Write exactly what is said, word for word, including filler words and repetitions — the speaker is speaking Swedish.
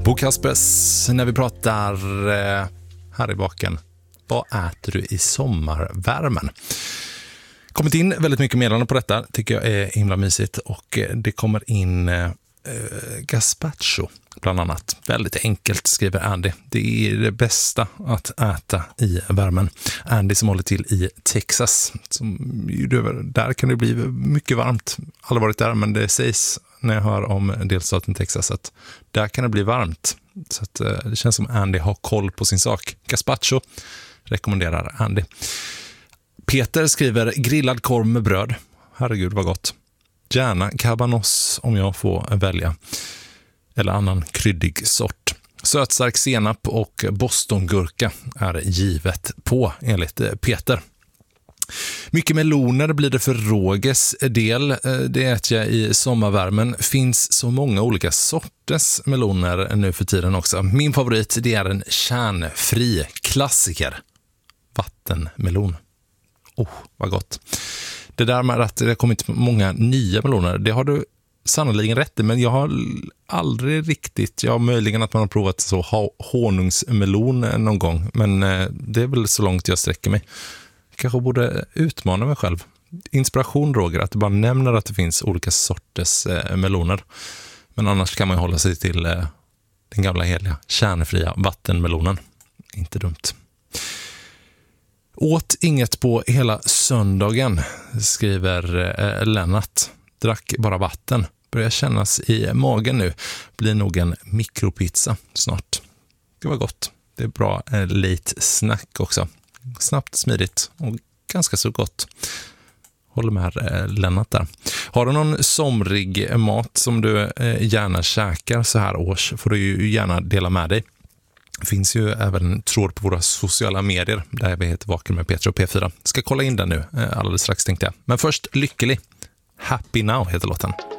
Bo Kaspers, när vi pratar eh, här i baken, vad äter du i sommarvärmen? Kommit in väldigt mycket meddelanden på detta, tycker jag är himla mysigt, och det kommer in eh, gazpacho bland annat. Väldigt enkelt, skriver Andy. Det är det bästa att äta i värmen. Andy som håller till i Texas. Som, där kan det bli mycket varmt. Aldrig varit där, men det sägs när jag hör om delstaten Texas att där kan det bli varmt. Så att, det känns som Andy har koll på sin sak. Gazpacho rekommenderar Andy. Peter skriver grillad korv med bröd. Herregud vad gott. Gärna cabanos om jag får välja. Eller annan kryddig sort. Sötstark senap och bostongurka är givet på, enligt Peter. Mycket meloner blir det för Rogers del. Det äter jag i sommarvärmen. Finns så många olika sorters meloner nu för tiden också. Min favorit, det är en kärnfri klassiker. Vattenmelon. Oh, vad gott. Det där med att det har kommit många nya meloner, det har du sannoliken rätt i, men jag har aldrig riktigt, ja möjligen att man har provat så honungsmelon någon gång, men det är väl så långt jag sträcker mig. Jag kanske borde utmana mig själv. Inspiration, Roger, att du bara nämner att det finns olika sorters meloner. Men annars kan man hålla sig till den gamla heliga kärnfria vattenmelonen. Inte dumt. Åt inget på hela söndagen, skriver eh, Lennart. Drack bara vatten. Börjar kännas i magen nu. Blir nog en mikropizza snart. Det var gott. Det är bra eh, late snack också. Snabbt, smidigt och ganska så gott. Håller med eh, Lennart där. Har du någon somrig mat som du eh, gärna käkar så här års, får du ju gärna dela med dig. Det finns ju även tråd på våra sociala medier där vi heter Vaken med Petra och P fyra. Ska kolla in den nu alldeles strax, tänkte jag. Men först Lycklig. Happy Now heter låten.